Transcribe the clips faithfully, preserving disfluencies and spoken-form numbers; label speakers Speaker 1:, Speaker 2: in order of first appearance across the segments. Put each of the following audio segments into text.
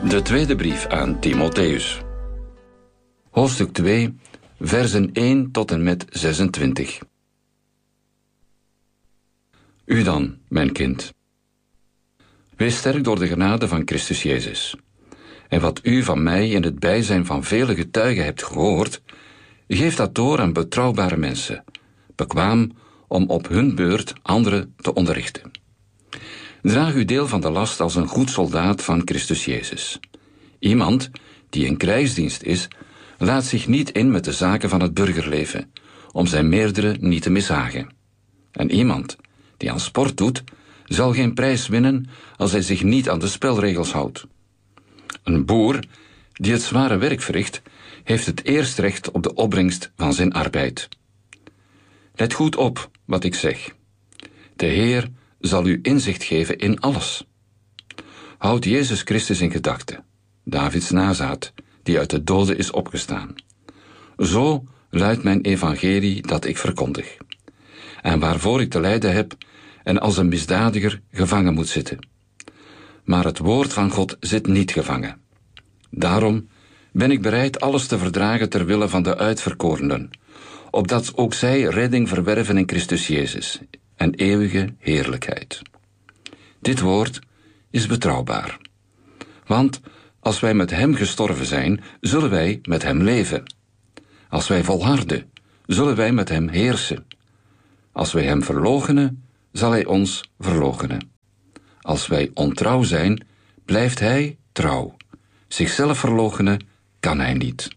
Speaker 1: De tweede brief aan Timotheus. Hoofdstuk twee, versen één tot en met zesentwintig. U dan, mijn kind. Wees sterk door de genade van Christus Jezus. En wat u van mij in het bijzijn van vele getuigen hebt gehoord, geef dat door aan betrouwbare mensen, bekwaam om op hun beurt anderen te onderrichten. Draag uw deel van de last als een goed soldaat van Christus Jezus. Iemand die in krijgsdienst is, laat zich niet in met de zaken van het burgerleven, om zijn meerdere niet te mishagen. En iemand die aan sport doet, zal geen prijs winnen als hij zich niet aan de spelregels houdt. Een boer die het zware werk verricht, heeft het eerst recht op de opbrengst van zijn arbeid. Let goed op wat ik zeg. De Heer zal u inzicht geven in alles. Houd Jezus Christus in gedachten, Davids nazaat, die uit de doden is opgestaan. Zo luidt mijn evangelie dat ik verkondig, en waarvoor ik te lijden heb en als een misdadiger gevangen moet zitten. Maar het woord van God zit niet gevangen. Daarom ben ik bereid alles te verdragen ter wille van de uitverkorenen, opdat ook zij redding verwerven in Christus Jezus en eeuwige heerlijkheid. Dit woord is betrouwbaar. Want als wij met hem gestorven zijn, zullen wij met hem leven. Als wij volharden, zullen wij met hem heersen. Als wij hem verloochenen, zal hij ons verloochenen. Als wij ontrouw zijn, blijft hij trouw. Zichzelf verloochenen kan hij niet.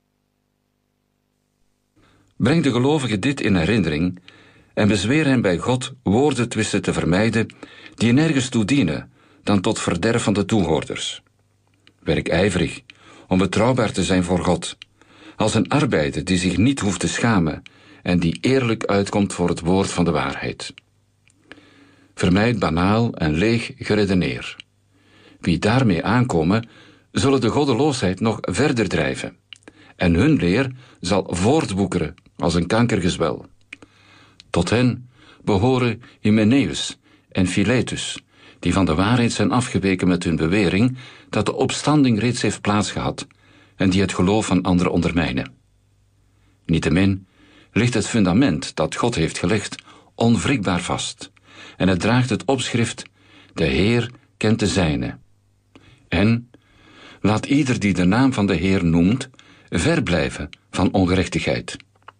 Speaker 1: Breng de gelovigen dit in herinnering en bezweer hen bij God woordentwisten te vermijden die nergens toe dienen dan tot verderf van de toehoorders. Werk ijverig om betrouwbaar te zijn voor God, als een arbeider die zich niet hoeft te schamen en die eerlijk uitkomt voor het woord van de waarheid. Vermijd banaal en leeg geredeneer. Wie daarmee aankomen, zullen de goddeloosheid nog verder drijven, en hun leer zal voortwoekeren als een kankergezwel. Tot hen behoren Hymenaeus en Philetus, die van de waarheid zijn afgeweken met hun bewering dat de opstanding reeds heeft plaatsgehad en die het geloof van anderen ondermijnen. Niettemin ligt het fundament dat God heeft gelegd onwrikbaar vast, en het draagt het opschrift: de Heer kent de zijne. En laat ieder die de naam van de Heer noemt, ver blijven van ongerechtigheid.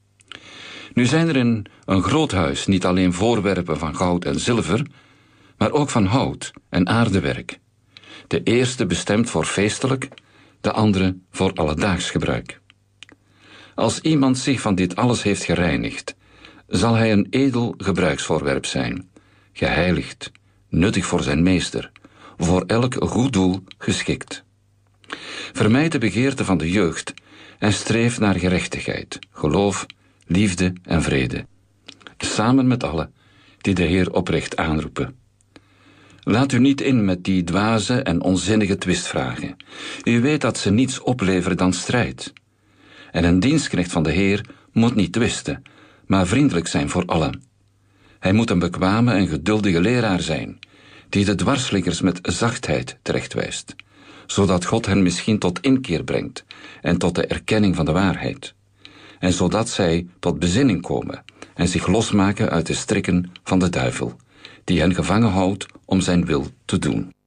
Speaker 1: Nu zijn er in een groot huis niet alleen voorwerpen van goud en zilver, maar ook van hout en aardewerk. De eerste bestemd voor feestelijk, de andere voor alledaags gebruik. Als iemand zich van dit alles heeft gereinigd, zal hij een edel gebruiksvoorwerp zijn, geheiligd, nuttig voor zijn meester, voor elk goed doel geschikt. Vermijd de begeerte van de jeugd en streef naar gerechtigheid, geloof, liefde en vrede, samen met allen die de Heer oprecht aanroepen. Laat u niet in met die dwaze en onzinnige twistvragen. U weet dat ze niets opleveren dan strijd. En een dienstknecht van de Heer moet niet twisten, maar vriendelijk zijn voor allen. Hij moet een bekwame en geduldige leraar zijn, die de dwarsliggers met zachtheid terechtwijst, zodat God hen misschien tot inkeer brengt en tot de erkenning van de waarheid, en zodat zij tot bezinning komen en zich losmaken uit de strikken van de duivel, die hen gevangen houdt om zijn wil te doen.